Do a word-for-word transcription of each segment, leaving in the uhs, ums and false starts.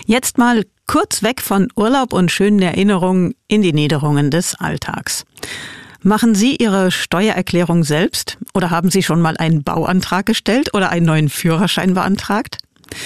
Jetzt mal kurz weg von Urlaub und schönen Erinnerungen in die Niederungen des Alltags. Machen Sie Ihre Steuererklärung selbst oder haben Sie schon mal einen Bauantrag gestellt oder einen neuen Führerschein beantragt?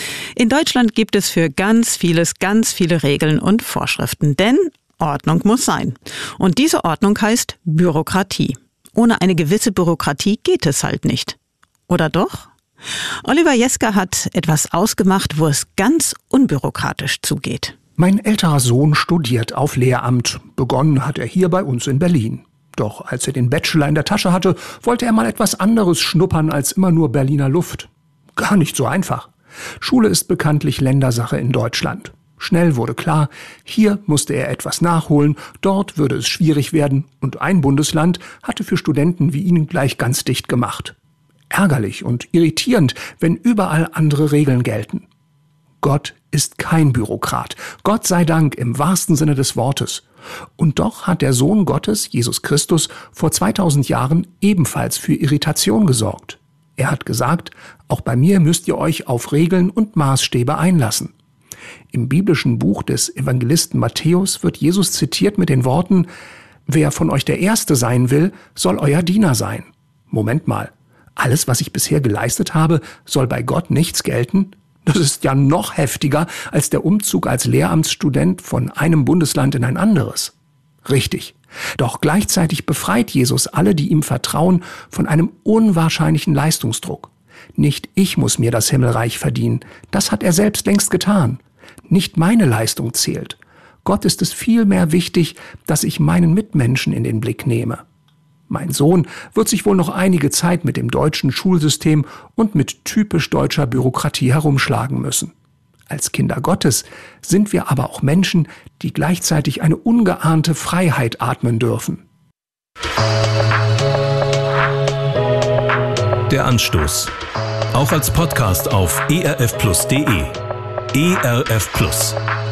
In Deutschland gibt es für ganz vieles ganz viele Regeln und Vorschriften, denn Ordnung muss sein. Und diese Ordnung heißt Bürokratie. Ohne eine gewisse Bürokratie geht es halt nicht. Oder doch? Oliver Jeske hat etwas ausgemacht, wo es ganz unbürokratisch zugeht. Mein älterer Sohn studiert auf Lehramt. Begonnen hat er hier bei uns in Berlin. Doch als er den Bachelor in der Tasche hatte, wollte er mal etwas anderes schnuppern als immer nur Berliner Luft. Gar nicht so einfach. Schule ist bekanntlich Ländersache in Deutschland. Schnell wurde klar, hier musste er etwas nachholen, dort würde es schwierig werden und ein Bundesland hatte für Studenten wie ihn gleich ganz dicht gemacht. Ärgerlich und irritierend, wenn überall andere Regeln gelten. Gott ist kein Bürokrat, Gott sei Dank im wahrsten Sinne des Wortes. Und doch hat der Sohn Gottes, Jesus Christus, vor zweitausend Jahren ebenfalls für Irritation gesorgt. Er hat gesagt, auch bei mir müsst ihr euch auf Regeln und Maßstäbe einlassen. Im biblischen Buch des Evangelisten Matthäus wird Jesus zitiert mit den Worten, wer von euch der Erste sein will, soll euer Diener sein. Moment mal, alles, was ich bisher geleistet habe, soll bei Gott nichts gelten? Das ist ja noch heftiger als der Umzug als Lehramtsstudent von einem Bundesland in ein anderes. Richtig. Doch gleichzeitig befreit Jesus alle, die ihm vertrauen, von einem unwahrscheinlichen Leistungsdruck. Nicht ich muss mir das Himmelreich verdienen, das hat er selbst längst getan. Nicht meine Leistung zählt. Gott ist es vielmehr wichtig, dass ich meinen Mitmenschen in den Blick nehme. Mein Sohn wird sich wohl noch einige Zeit mit dem deutschen Schulsystem und mit typisch deutscher Bürokratie herumschlagen müssen. Als Kinder Gottes sind wir aber auch Menschen, die gleichzeitig eine ungeahnte Freiheit atmen dürfen. Der Anstoß. Auch als Podcast auf e r f plus punkt d e. E R F Plus.